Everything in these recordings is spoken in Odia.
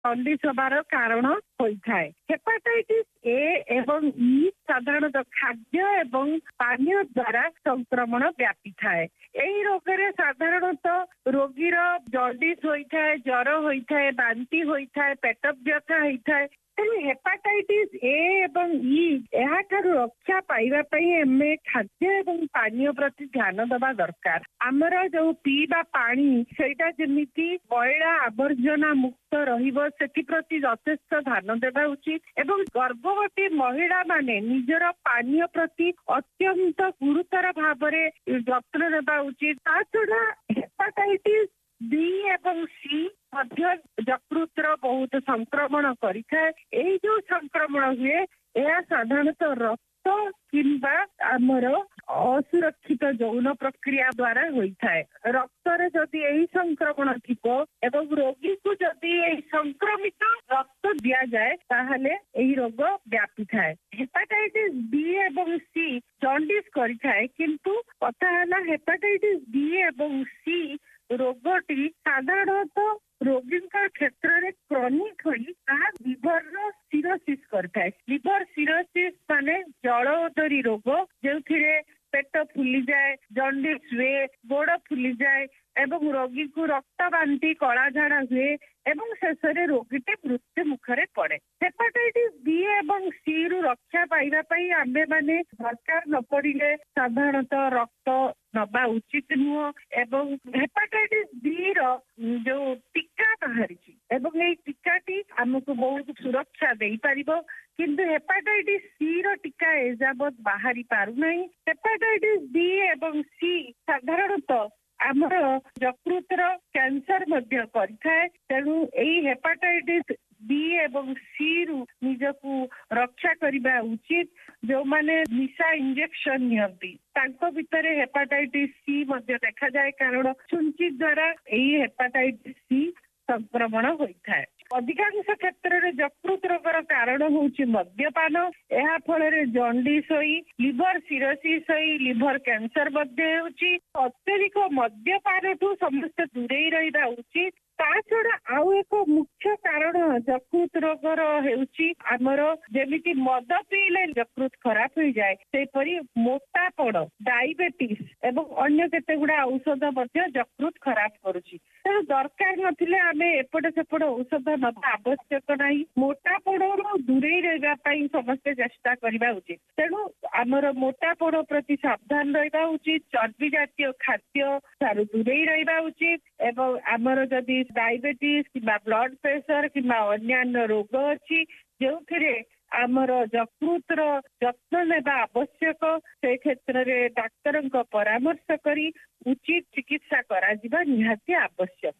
ଜଣ୍ଡିସ୍ ହେବାର କାରଣ ହୋଇଥାଏ। ହେପାଟାଇଟିସ୍ ଏ ଏବଂ ଇ ସାଧାରଣତଃ ଖାଦ୍ୟ ଏବଂ ପାନୀୟ ଦ୍ୱାରା ସଂକ୍ରମଣ ବ୍ୟାପିଥାଏ। ଏହି ରୋଗରେ ସାଧାରଣତଃ ରୋଗୀର ଜଣ୍ଡିସ୍ ହୋଇଥାଏ, ଜ୍ୱର ହୋଇଥାଏ, ବାନ୍ତି ହୋଇଥାଏ, ପେଟ ବ୍ୟଥା ହୋଇଥାଏ। ତେଣୁ ହେପାଟାଇଟିସ୍ ଏ ଏବଂ ଇ ଏହାଠାରୁ ରକ୍ଷା ପାଇବା ପାଇଁ ଆମେ ଖାଦ୍ୟ ଏବଂ ପାନୀୟ ପ୍ରତି ଧ୍ୟାନ ଦେବା ଦରକାର। ଆମର ଯୋଉ ପିଇବା ପାଣି ସେଇଟା ଯେମିତି ମଇଳା ଆବର୍ଜନା ମୁକ୍ତ ରହିବ ସେଥିପ୍ରତି ଯଥେଷ୍ଟ ଧ୍ୟାନ ଦେବା ଉଚିତ ଏବଂ ଗର୍ଭବତୀ ମହିଳା ମାନେ ନିଜର ପାନୀୟ ପ୍ରତି ଅତ୍ୟନ୍ତ ଗୁରୁତର ଭାବରେ ଯତ୍ନ ନେବା ଉଚିତ। ତା ଛଡା ହେପାଟାଇଟିସ୍ ବି ଏବଂ ସି ମଧ୍ୟ ଯକୃତର ବହୁତ ସଂକ୍ରମଣ କରିଥାଏ। ଏହି ଯୋଉ ସଂକ୍ରମଣ ହୁଏ ଏହା ସାଧାରଣତଃ ରକ୍ତ କିମ୍ବା ଆମର ଅସୁରକ୍ଷିତ ଯୌନ ପ୍ରକ୍ରିୟା ଦ୍ୱାରା ହୋଇଥାଏ। ରକ୍ତରେ ଯଦି ଏହି ସଂକ୍ରମଣ ଥିବ ଏବଂ ରୋଗୀକୁ ଯଦି ଏହି ସଂକ୍ରମିତ ରକ୍ତ ଦିଆଯାଏ ତାହେଲେ ଏହି ରୋଗ ବ୍ୟାପିଥାଏ। ହେପାଟାଇଟିସ୍ ବି ଏବଂ ସି ଜଣ୍ଡିସ୍ କରିଥାଏ, କିନ୍ତୁ କଥା ହେଲା ହେପାଟାଇଟିସ୍ ବି ଏବଂ ସି ରୋଗଟି ସାଧାରଣତଃ ରୋଗୀଙ୍କ କ୍ଷେତ୍ରରେ କ୍ରନିକ ହୋଇ ତାହା ଲିଭରର ସିରୋସିସ୍ କରିଥାଏ। ଲିଭର ସିରୋସିସ୍ ମାନେ ଜଳଓଦରୀ ରୋଗ, ଯେଉଁଥିରେ ପେଟ ଫୁଲିଯାଏ, ଜଣ୍ଡିସ୍ ହୁଏ, ଗୋଡ ଫୁଲିଯାଏ ଏବଂ ରୋଗୀକୁ ରକ୍ତ ବାନ୍ତି କଳା ଝାଡା ହୁଏ ଏବଂ ଶେଷରେ ରୋଗୀଟି ମୃତ୍ୟୁ ମୁଖରେ ପଡେ। ହେପାଟାଇଟିସ୍ ବି ଏବଂ ସି ରୁ ରକ୍ଷା ପାଇବା ପାଇଁ ଆମ୍ଭେମାନେ ଦରକାର ନ ପଡିଲେ ସାଧାରଣତଃ ରକ୍ତ ନବା ଉଚିତ ନୁହଁ ଏବଂ ହେପାଟାଇଟିସ୍ ବି ର ଯୋଉ ଟୀକା ବାହାରିଛି ଏବଂ ଏଇ ଟୀକାଟି ଆମକୁ ବହୁତ ସୁରକ୍ଷା ଦେଇପାରିବ, କିନ୍ତୁ ହେପାଟାଇଟିସ୍ ସି ର ଟୀକା ଏଯାବତ୍ ବାହାରି ପାରୁନାହିଁ। ହେପାଟାଇଟିସ୍ ବି ଏବଂ ସି ସାଧାରଣତଃ ଆମର ଯକୃତର କ୍ୟାନ୍ସର ମଧ୍ୟ କରିଥାଏ। ତେଣୁ ଏଇ ହେପାଟାଇଟିସ୍ ବି ଏବଂ ସି ରୁ ନିଜକୁ ରକ୍ଷା କରିବା ଉଚିତ। ଯୋଉମାନେ ନିଶା ଇଞ୍ଜେକ୍ସନ ନିଅନ୍ତି ତାଙ୍କ ଭିତରେ ହେପାଟାଇଟିସ୍ ସି ମଧ୍ୟ ଦେଖାଯାଏ, କାରଣ ଛୁଞ୍ଚି ଦ୍ୱାରା ଏହି ହେପାଟାଇଟିସ୍ ସି ସଂକ୍ରମଣ ହୋଇଥାଏ। ଅଧିକାଂଶ କ୍ଷେତ୍ରରେ ଯକୃତ ରୋଗର କାରଣ ହେଉଛି ମଦ୍ୟପାନ। ଏହା ଫଳରେ ଜଣ୍ଡିସ୍ ହୋଇ ଲିଭର ସିରୋସିସ୍ ହୋଇ ଲିଭର କ୍ୟାନ୍ସର ମଧ୍ୟ ହେଉଛି। ଅତ୍ୟଧିକ ମଦ୍ୟପାନଠୁ ସମସ୍ତେ ଦୂରେଇ ରହିବା ଉଚିତ। ତା ଛଡା ଆଉ ଏକ ମୁଖ୍ୟ କାରଣ ଯକୃତ ରୋଗର ହେଉଛି ଆମର ଯେମିତି ମଦ ପିଇଲେ ଯକୃତ ଖରାପ ହୋଇଯାଏ, ସେହିପରି ମୋଟାପଣ, ଡାଇବେଟିସ୍ ଏବଂ ଅନ୍ୟ କେତେ ଗୁଡା ଔଷଧ ମଧ୍ୟ ଯକୃତ ଖରାପ କରୁଛି। ତେଣୁ ଦରକାର ନଥିଲେ ଆମେ ଏପଟେ ସେପଟେ ଔଷଧ ନେବା ଆବଶ୍ୟକ ନାହିଁ। ମୋଟାପଣରୁ ଦୂରେଇ ରହିବା ପାଇଁ ସମସ୍ତେ ଚେଷ୍ଟା କରିବା ଉଚିତ। ତେଣୁ ଆମର ମୋଟାପଣ ପ୍ରତି ସାବଧାନ ରହିବା ଉଚିତ, ଚର୍ବି ଜାତୀୟ ଖାଦ୍ୟ ଠାରୁ ଦୂରେଇ ରହିବା ଉଚିତ ଏବଂ ଆମର ଯଦି ଡାଇବେଟିସ୍ କିମ୍ବା ବ୍ଲଡ ପ୍ରେସର କିମ୍ବା ଅନ୍ୟାନ୍ୟ ରୋଗ ଅଛି ଯେଉଁଥିରେ ଆମର ଯକୃତର ଯତ୍ନ ନେବା ଆବଶ୍ୟକ, ସେ କ୍ଷେତ୍ରରେ ଡାକ୍ତରଙ୍କ ପରାମର୍ଶ କରି ଉଚିତ ଚିକିତ୍ସା କରାଯିବା ନିହାତି ଆବଶ୍ୟକ।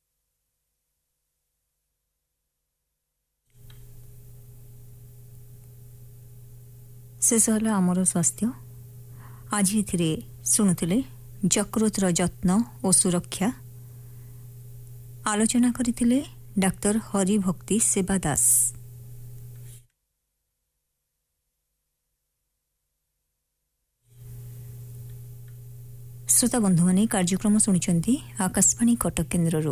ଶେଷ ହେଲା ଆମର ସ୍ୱାସ୍ଥ୍ୟ। ଆଜି ଏଥିରେ ଶୁଣୁଥିଲେ ଯକୃତର ଯତ୍ନ ଓ ସୁରକ୍ଷା। ଆଲୋଚନା କରିଥିଲେ ଡାକ୍ତର ହରିଭକ୍ତି ସେବା ଦାସ। ଶ୍ରୋତା ବନ୍ଧୁମାନେ କାର୍ଯ୍ୟକ୍ରମ ଶୁଣିଛନ୍ତି ଆକାଶବାଣୀ କଟକ କେନ୍ଦ୍ରରୁ।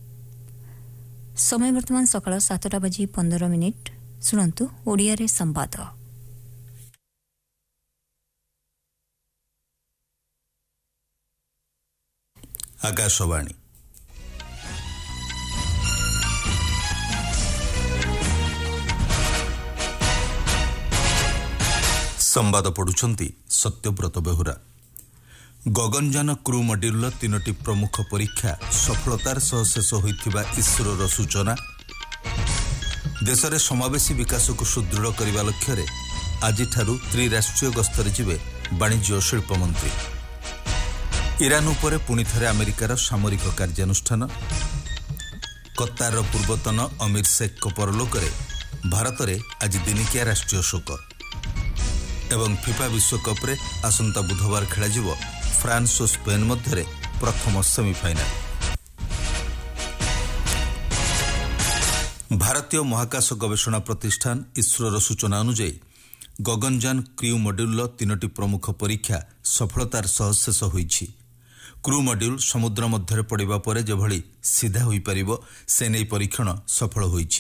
ସମୟ ବର୍ତ୍ତମାନ ସକାଳ 7:15। ଶୁଣନ୍ତୁ ଓଡ଼ିଆରେ ସମ୍ବାଦ। ଆକାଶବାଣୀ ସମ୍ବାଦ ପଢୁଛନ୍ତି ସତ୍ୟବ୍ରତ ବେହୁରା। ଗଗନଯାନ କ୍ରୁ ମଡ୍ୟୁଲର 3ଟି ପ୍ରମୁଖ ପରୀକ୍ଷା ସଫଳତାର ସହ ଶେଷ ହୋଇଥିବା ଇସ୍ରୋର ସୂଚନା। ଦେଶରେ ସମାବେଶୀ ବିକାଶକୁ ସୁଦୃଢ଼ କରିବା ଲକ୍ଷ୍ୟରେ ଆଜିଠାରୁ ତ୍ରିରାଷ୍ଟ୍ରୀୟ ଗସ୍ତରେ ଯିବେ ବାଣିଜ୍ୟ ଓ ଶିଳ୍ପ ମନ୍ତ୍ରୀ। ଇରାନ ଉପରେ ପୁଣି ଥରେ ଆମେରିକାର ସାମରିକ କାର୍ଯ୍ୟାନୁଷ୍ଠାନ। କତାରର ପୂର୍ବତନ ଅମିର ଶେଖଙ୍କ ପରଲୋକରେ ଭାରତରେ ଆଜି ଦିନିକିଆ ରାଷ୍ଟ୍ରୀୟ ଶୋକ। ଏବଂ ଫିଫା ବିଶ୍ୱକପ୍ରେ ଆସନ୍ତା ବୁଧବାର ଖେଳାଯିବ ଫ୍ରାନ୍ସ ଓ ସ୍ପେନ୍ ମଧ୍ୟରେ ପ୍ରଥମ ସେମିଫାଇନାଲ। ଭାରତୀୟ ମହାକାଶ ଗବେଷଣା ପ୍ରତିଷ୍ଠାନ ଇସ୍ରୋର ସୂଚନା ଅନୁଯାୟୀ ଗଗନଯାନ କ୍ରୁ ମଡ୍ୟୁଲର 3ଟି ପ୍ରମୁଖ ପରୀକ୍ଷା ସଫଳତାର ସହ ଶେଷ ହୋଇଛି। କ୍ରୁ ମଡ୍ୟୁଲ ସମୁଦ୍ର ମଧ୍ୟରେ ପଡ଼ିବା ପରେ ଯେଭଳି ସିଧା ହୋଇପାରିବ ସେ ନେଇ ପରୀକ୍ଷଣ ସଫଳ ହୋଇଛି।